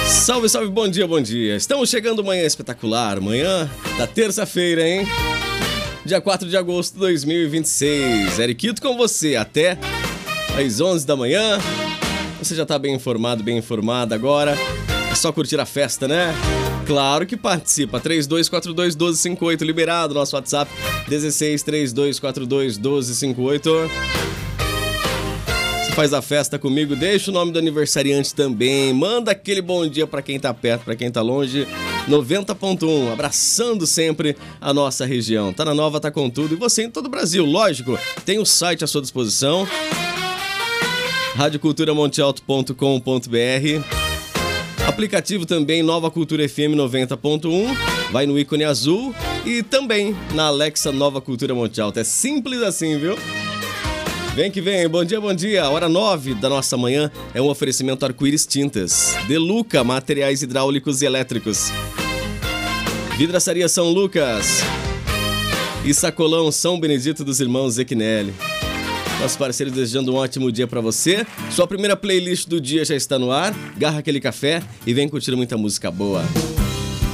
Salve, salve, bom dia, bom dia. Estamos chegando manhã espetacular, manhã da terça-feira, hein? Dia 4 de agosto de 2026. Eriquito com você até às 11 da manhã. Você já tá bem informado, bem informada agora. É só curtir a festa, né? Claro que participa. 3242-1258, liberado nosso WhatsApp 163242-1258. Faz a festa comigo, deixa o nome do aniversariante também, manda aquele bom dia pra quem tá perto, pra quem tá longe. 90.1, abraçando sempre a nossa região. Tá na Nova, tá com tudo, e você em todo o Brasil, lógico. Tem o site à sua disposição, radioculturamontealto.com.br. Aplicativo também, Nova Cultura FM 90.1, vai no ícone azul e também na Alexa Nova Cultura Monte Alto. É simples assim, viu? Vem que vem, bom dia, bom dia. Hora 9 da nossa manhã é um oferecimento Arco-Íris Tintas, Deluca, materiais hidráulicos e elétricos, Vidraçaria São Lucas e Sacolão São Benedito dos Irmãos Zequinelli. Nossos parceiros desejando um ótimo dia pra você. Sua primeira playlist do dia já está no ar. Garra aquele café e vem curtir muita música boa.